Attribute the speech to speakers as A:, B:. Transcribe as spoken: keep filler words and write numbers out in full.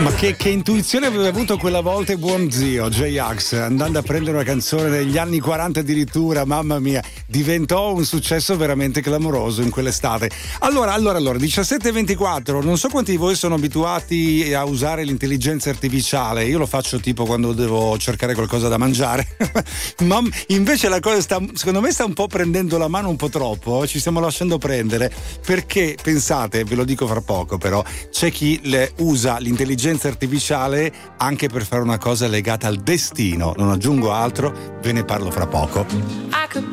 A: Ma che, che intuizione aveva avuto quella volta il buon zio J-Ax, andando a prendere una canzone degli anni quaranta addirittura, mamma mia, diventò un successo veramente clamoroso in quell'estate. Allora, allora, allora, diciassette e ventiquattro, non so quanti di voi sono abituati a usare l'intelligenza artificiale, io lo faccio tipo quando devo cercare qualcosa da mangiare, ma invece la cosa sta, secondo me sta un po' prendendo la mano un po' troppo, ci stiamo lasciando prendere, perché pensate, ve lo dico fra poco però, c'è chi le usa l'intelligenza artificiale anche per fare una cosa legata al destino, non aggiungo altro, ve ne parlo fra poco.
B: I could